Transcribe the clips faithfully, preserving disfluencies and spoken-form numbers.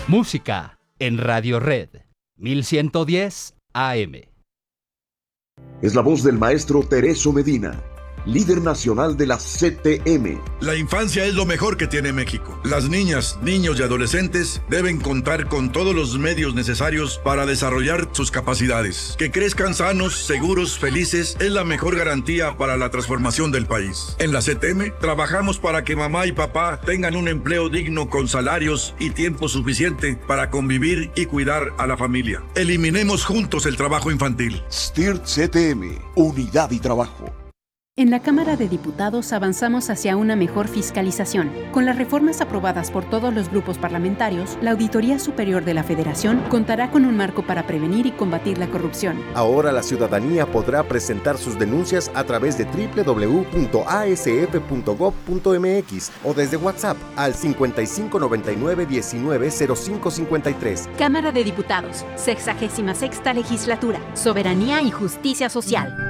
Música en Radio Red, mil ciento diez A M. Es la voz del maestro Tereso Medina, líder nacional de la C T M. La infancia es lo mejor que tiene México. Las niñas, niños y adolescentes deben contar con todos los medios necesarios para desarrollar sus capacidades. Que crezcan sanos, seguros, felices es la mejor garantía para la transformación del país. En la C T M trabajamos para que mamá y papá tengan un empleo digno con salarios y tiempo suficiente para convivir y cuidar a la familia. Eliminemos juntos el trabajo infantil. S T I R T C T M, Unidad y Trabajo. En la Cámara de Diputados avanzamos hacia una mejor fiscalización. Con las reformas aprobadas por todos los grupos parlamentarios, la Auditoría Superior de la Federación contará con un marco para prevenir y combatir la corrupción. Ahora la ciudadanía podrá presentar sus denuncias a través de doble u doble u doble u punto a s f punto gob punto m x o desde WhatsApp al cincuenta y cinco noventa y nueve diecinueve cero cinco cincuenta y tres. Cámara de Diputados, sexagésima sexta Legislatura, Soberanía y Justicia Social.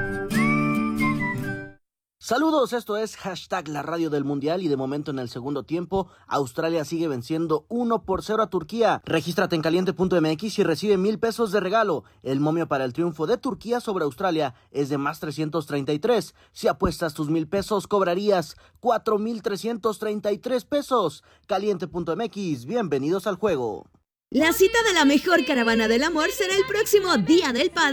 Saludos, esto es hashtag la radio del mundial y de momento en el segundo tiempo Australia sigue venciendo uno por cero a Turquía. Regístrate en caliente punto m x y recibe mil pesos de regalo. El momio para el triunfo de Turquía sobre Australia es de más trescientos treinta y tres. Si apuestas tus mil pesos cobrarías cuatro mil trescientos treinta y tres pesos. caliente punto m x, bienvenidos al juego. La cita de la mejor caravana del amor será el próximo Día del Padre